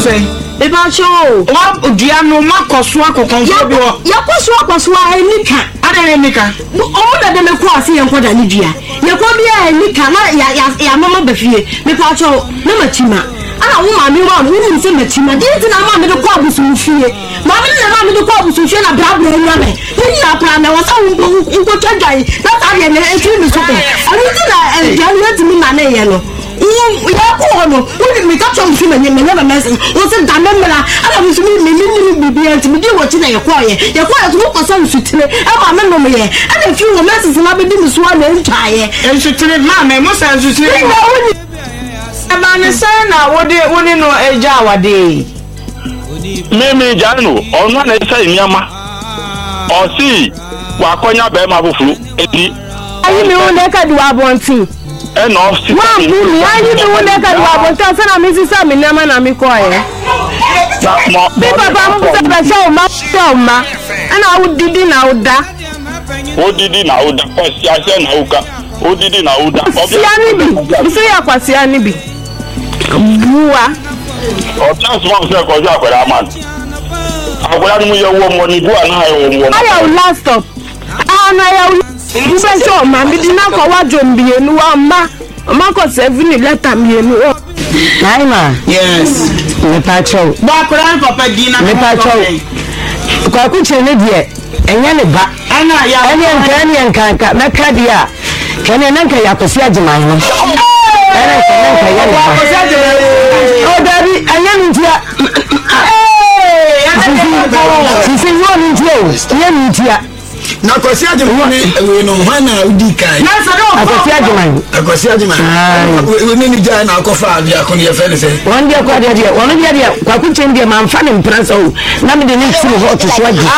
say Eba cho. Wa dua no makoso akokonfo bi ho. Yakoso enika. Ada enika. Omo da de meko ase yenkoda ni dua. Yeko bia enika na ya mama bafie. Me pa cho na machima. Ana wo ma mi wa wo se machima. Di na ma me de ko abusu fie. Ma me na ma me de ko abusu fie na brabra nya me. Ni ya pra na wo sa wo twadai. Na ta ye me efi mi so ko. Ani ti na dia no ti mi na na ye no. Ya no we me catch on film and never message o se da memra ala me me bibi anti me di woti na ye kwa to ko so nsutire e ma me no me ye ala fi wo message na be di me so na ntwaye nsutire ma me mo sa nsutire aba ne sai na woni no eja awade me janu onu na sai miama o si wa konya be ma bufuru edi ayi me wo na ka duwa bonti eno si wa bulu ayi me wo na ka duwa bonti so na me sisa me na ma na me ko ye be papa mo se ba show ma ana udidi na uda kwasi ase na uka odidi na uda siani bi so ya kwasi ani bi buwa o chance one se ko jo akwara man akwara ni mu ye wo mo ni buwa na ye wo mo aya last stop ana ya Ibe so ma mi di na ko wa jombie nu wa ma ko 7 letter mi enu o Naima yes me pacho ba kura papa di na me pacho kwa ku che ne die enya ne ba ana ya enya nka na ka dia kene nanka ya kwesi agema no nanka ya ne kwesi agema o dabi enya ntia sisi yo ntia na kwasi agema ni no hana udikai na sa no kwasi agema we ni ja na akofa abia ko ne ye fe ne se won dia kwa dia won dia kwa ku chen dia man fa ne mpransa o na me de ne ti ho to so agi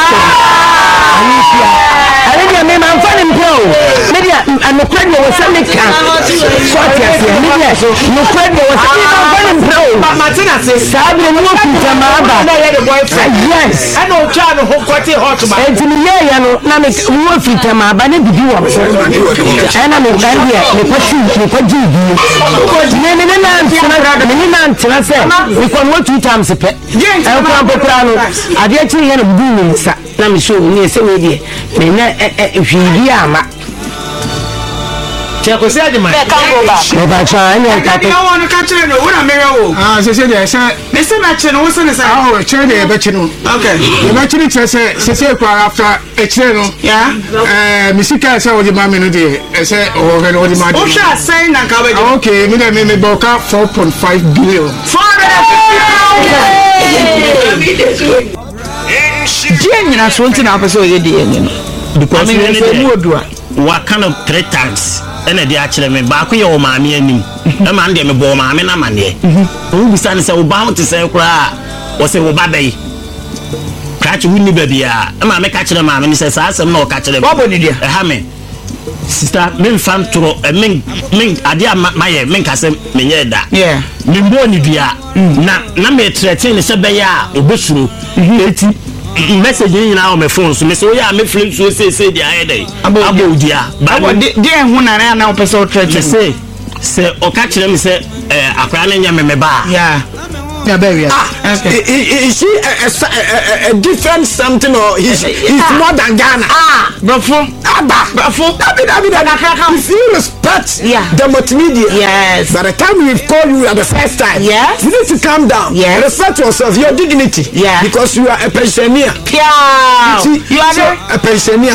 ale dia me man fa ne mpro me dia no kwa dia wo se me ka so tia se me dia no kwa dia wo se me man fa ne mpro Martina say sabre no ku jama ba na ye the boyfriend yes ana o cha no ho kwati hot ba entimi ye ya no na me wo fitama ba ne bibi wo ana me gandia me kwati bibi ne na ntina se we kon what 2 times pe e ko popra no ade a chi ye no bu ni sa na me show ni se we die me na hwiri ama Cheko se ade man me ba cha anya ka I want to catch no wona mere wo se dia se me se na che no wo se ne sa chere de be chi no okay e be chi ni se kwa after e chere no yeah misika se wo di ma me no de se o he no di ma de o sha say na ka be okay me boka 4.5 billion die nyina so nti na apeso ye die ni no because me no odua wa kind of 3 times ene de akire me ba ko ye o maame anim e ma ndie me bo maame na mane o bisa ne se wo ba ho te se kura wo se wo ba bai krachi wuni ba bia e ma me ka kire maame ne se sa asem na o ka kire bobo ni dia e ha me sister men fan tro men ade maye men ka se menye da yeah me mbo ni bia na me threaten ne se be ya obesuro eti message ni na on my phone so me say ya me flip so say dia head abo dia ba de hu na na person threat say o ka kire me say akra na nya me ba yeah is he a different something or he's more than Ghana brofo if you respect the multimedia yes by the time we've called you at the first time yes you need to calm down respect yourself your dignity because you are a pensioner you are a pensioner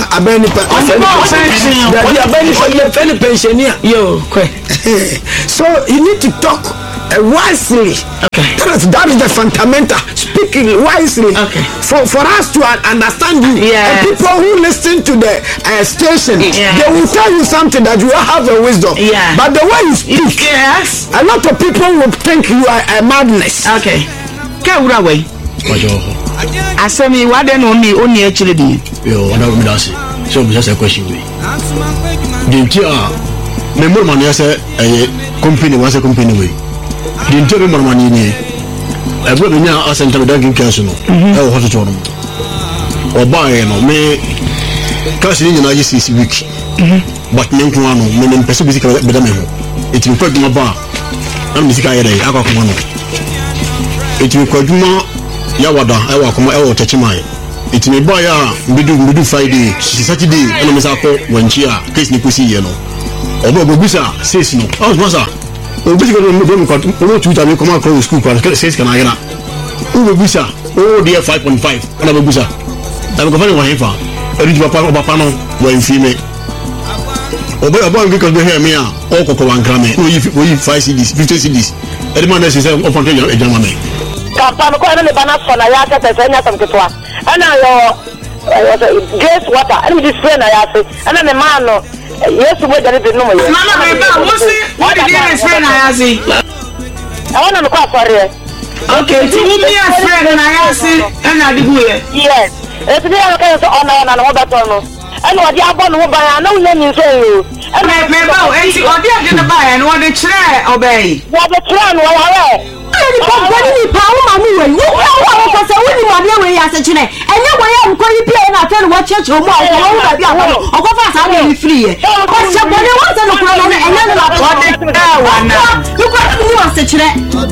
pensioner so you need to talk wisely. Okay. That is the fundamental. Speaking wisely. Okay. For us to understand you. Yes. And people who listen to the station, they will tell you something that you have a wisdom. Yeah. But the way you speak, a lot of people will think you are a madness. Okay. Kewura way. Asemi wade no oni e chire di. Yo, wada mi dasi. So we just a question we. Dintia me mo man yase company was a company we. Dintia me man ni e bro nya asenta me dankin cash no. E wo hoto no. Oba e no me cash ni na yi sisi week. But me nko ano me mpese bi sika be da me ho. It will put my bar. I'm sika yere akwa kuma no. It will Kojuma Yawada, Ewa Kuma Ewa Tachimai. It may buy a Friday, Saturday, and Misako, when she are case Nikusi, you know. Although Busa says no. Oh, Massa. Basically, 2 times come across school, says can I? Busa, oh dear 5.5, and I'm Busa. I'm going to have a rich Papa when female. About because we hear me, all Coco and Grammy, we 5 CDs, 50 CDs. The man is open to a gentleman. Captain, the banana for Nayaka, and I guess water, and this friend I asked, and then the man, yes, we didn't know. What did you friend I asked? I want to call for it. Okay, to me a friend and I asked it, and I did. Yes, it's the other on and over. And what you are born over, I know you say you. And I remember, and she got the buy and what the try obey. What the try, what I